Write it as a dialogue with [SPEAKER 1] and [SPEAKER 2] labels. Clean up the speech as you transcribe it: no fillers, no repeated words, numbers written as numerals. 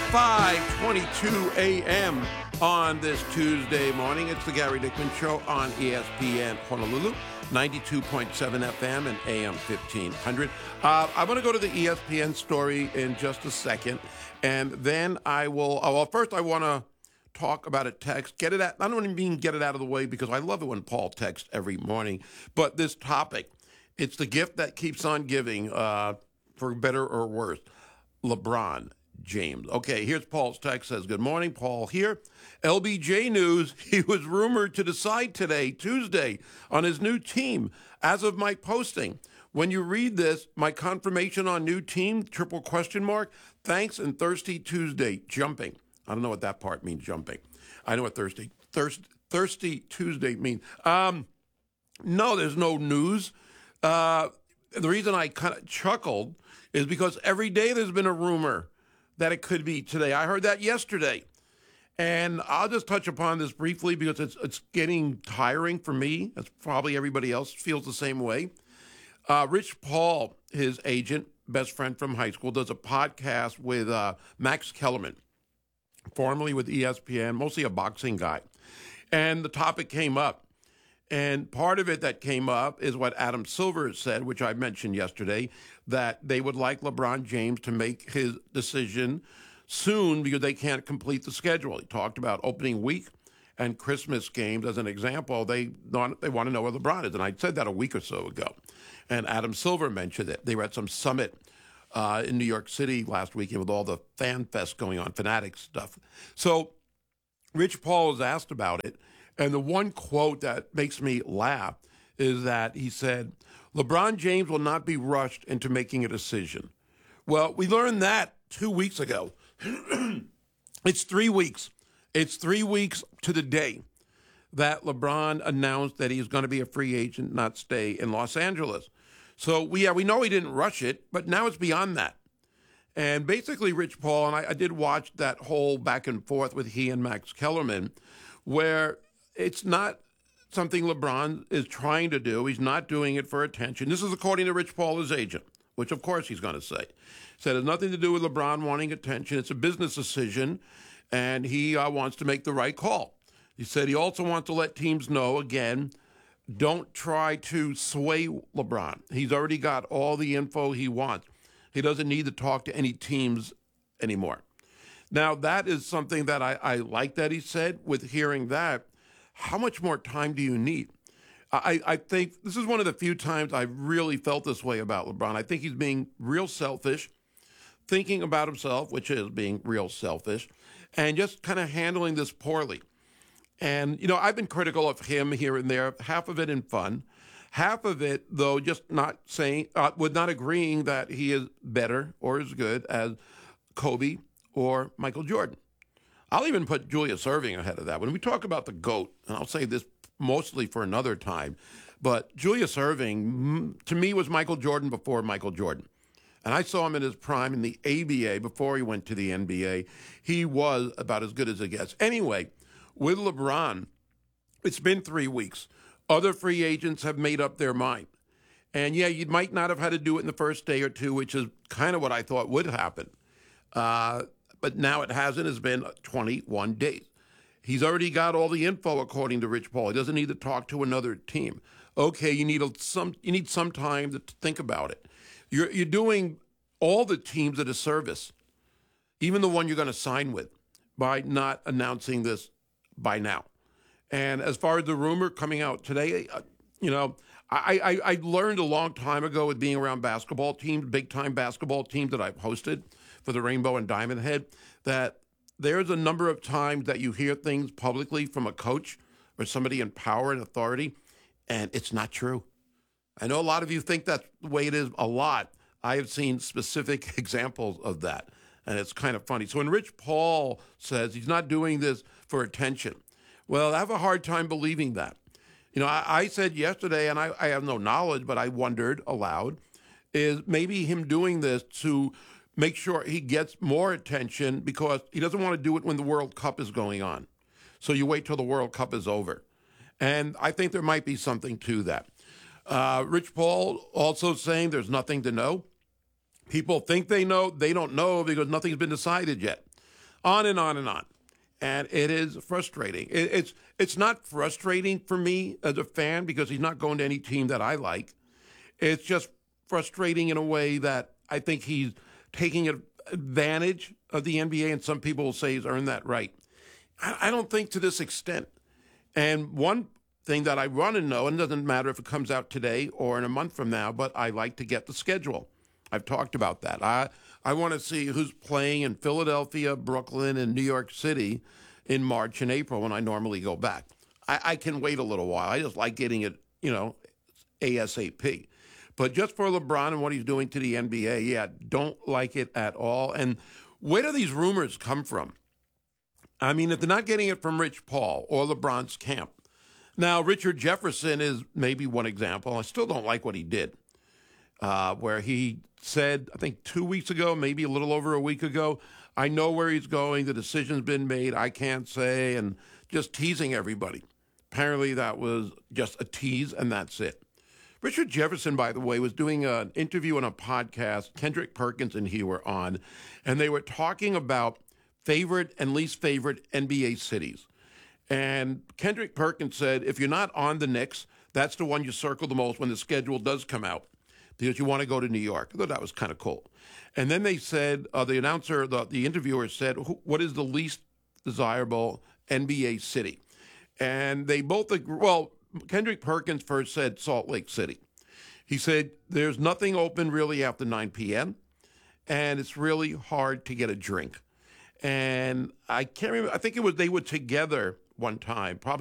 [SPEAKER 1] 5:22 a.m. on this Tuesday morning. It's the Gary Dickman Show on ESPN Honolulu, 92.7 FM and AM 1500. I'm going to go to the ESPN story in just a second, and then I will. Well, first I want to talk about a text. Get it out. I don't even get it out of the way because I love it when Paul texts every morning. But this topic, it's the gift that keeps on giving, for better or worse. LeBron James. Okay, here's Paul's text. Says, good morning, Paul here. LBJ news, he was rumored to decide today, Tuesday, on his new team as of my posting. When you read this, my confirmation on new team, triple question mark, thanks and Thirsty Tuesday, jumping. I don't know what that part means, jumping. I know what Thirsty Tuesday means. No, there's no news. The reason I kind of chuckled is because every day there's been a rumor that it could be today. I heard that yesterday. And I'll just touch upon this briefly because it's getting tiring for me. As probably everybody else feels the same way. Rich Paul, his agent, best friend from high school, does a podcast with Max Kellerman, formerly with ESPN, mostly a boxing guy. And the topic came up. And part of it that came up is what Adam Silver said, which I mentioned yesterday, that they would like LeBron James to make his decision soon because they can't complete the schedule. He talked about opening week and Christmas games as an example. They want to know where LeBron is. And I said that a week or so ago. And Adam Silver mentioned it. They were at some summit in New York City last weekend with all the fan fest going on, Fanatics stuff. So Rich Paul was asked about it. And the one quote that makes me laugh is that he said, LeBron James will not be rushed into making a decision. Well, we learned that 2 weeks ago. It's 3 weeks. It's 3 weeks to the day that LeBron announced that he's going to be a free agent, not stay in Los Angeles. So, we know he didn't rush it, but now it's beyond that. And basically, Rich Paul, and I did watch that whole back and forth with he and Max Kellerman, where it's not something LeBron is trying to do. He's not doing it for attention. This is according to Rich Paul, his agent, which of course he's going to say. Said it has nothing to do with LeBron wanting attention. It's a business decision, and he wants to make the right call. He said he also wants to let teams know, again, don't try to sway LeBron. He's already got all the info he wants. He doesn't need to talk to any teams anymore. Now, that is something that I like that he said. With hearing that, how much more time do you need? I think this is one of the few times I've really felt this way about LeBron. I think he's being real selfish, thinking about himself, which is being real selfish, and just kind of handling this poorly. And, I've been critical of him here and there, half of it in fun, half of it, though, just not saying, with not agreeing that he is better or as good as Kobe or Michael Jordan. I'll even put Julius Erving ahead of that. When we talk about the GOAT, and I'll say this mostly for another time, but Julius Erving, to me, was Michael Jordan before Michael Jordan. And I saw him in his prime in the ABA before he went to the NBA. He was about as good as it gets. Anyway, with LeBron, it's been 3 weeks. Other free agents have made up their mind. And, yeah, you might not have had to do it in the first day or two, which is kind of what I thought would happen. But now it hasn't. It's been 21 days. He's already got all the info, according to Rich Paul. He doesn't need to talk to another team. Okay, you need some time to think about it. You're doing all the teams a disservice, even the one you're going to sign with, by not announcing this by now. And as far as the rumor coming out today, I learned a long time ago with being around basketball teams, big-time basketball teams that I've hosted for the Rainbow and Diamond Head, that there's a number of times that you hear things publicly from a coach or somebody in power and authority, and it's not true. I know a lot of you think that's the way it is a lot. I have seen specific examples of that, and it's kind of funny. So when Rich Paul says he's not doing this for attention, well, I have a hard time believing that. I said yesterday, and I have no knowledge, but I wondered aloud, is maybe him doing this to make sure he gets more attention because he doesn't want to do it when the World Cup is going on. So you wait till the World Cup is over. And I think there might be something to that. Rich Paul also saying there's nothing to know. People think they know. They don't know because nothing's been decided yet. on and on and on. And it is frustrating. It's not frustrating for me as a fan because he's not going to any team that I like. It's just frustrating in a way that I think he's taking advantage of the NBA, and some people will say he's earned that right. I don't think to this extent. And one thing that I want to know, and it doesn't matter if it comes out today or in a month from now, but I like to get the schedule. I've talked about that. I want to see who's playing in Philadelphia, Brooklyn, and New York City in March and April when I normally go back. I can wait a little while. I just like getting it, ASAP. But just for LeBron and what he's doing to the NBA, yeah, don't like it at all. And where do these rumors come from? I mean, if they're not getting it from Rich Paul or LeBron's camp. Now, Richard Jefferson is maybe one example. I still don't like what he did, where he said, I think 2 weeks ago, maybe a little over a week ago, I know where he's going. The decision's been made. I can't say, and just teasing everybody. Apparently, that was just a tease, and that's it. Richard Jefferson, by the way, was doing an interview on a podcast. Kendrick Perkins and he were on, and they were talking about favorite and least favorite NBA cities. And Kendrick Perkins said, if you're not on the Knicks, that's the one you circle the most when the schedule does come out because you want to go to New York. I thought that was kind of cool. And then they said, the announcer, the interviewer said, what is the least desirable NBA city? And they both agree. Well, Kendrick Perkins first said Salt Lake City. He said, there's nothing open really after 9 p.m., and it's really hard to get a drink. And I can't remember. I think they were together one time, probably